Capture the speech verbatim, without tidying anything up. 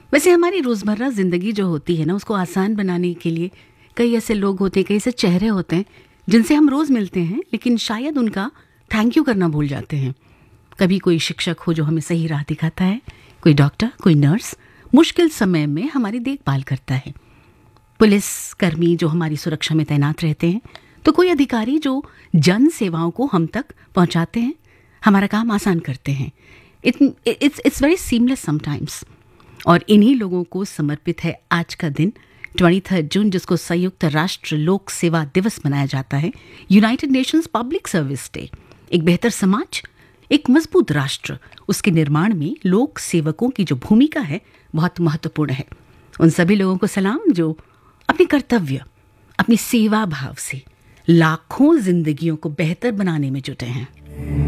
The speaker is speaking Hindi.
वैसे हमारी रोज़मर्रा ज़िंदगी जो होती है ना, उसको आसान बनाने के लिए कई ऐसे लोग होते हैं, कई ऐसे चेहरे होते हैं जिनसे हम रोज़ मिलते हैं, लेकिन शायद उनका थैंक यू करना भूल जाते हैं। कभी कोई शिक्षक हो जो हमें सही राह दिखाता है, कोई डॉक्टर, कोई नर्स मुश्किल समय में हमारी देखभाल करता है, पुलिस कर्मी जो हमारी सुरक्षा में तैनात रहते हैं, तो कोई अधिकारी जो जन सेवाओं को हम तक पहुंचाते हैं, हमारा काम आसान करते हैं। It's it's very seamless sometimes. और इन्हीं लोगों को समर्पित है आज का दिन तेईस जून, जिसको संयुक्त राष्ट्र लोक सेवा दिवस मनाया जाता है, United Nations public service day. एक बेहतर समाज, एक मजबूत राष्ट्र, उसके निर्माण में लोक सेवकों की जो भूमिका है बहुत महत्वपूर्ण है। उन सभी लोगों को सलाम जो अपने कर्तव्य, अपनी सेवा भाव से लाखों जिंदगियों को बेहतर बनाने में जुटे हैं।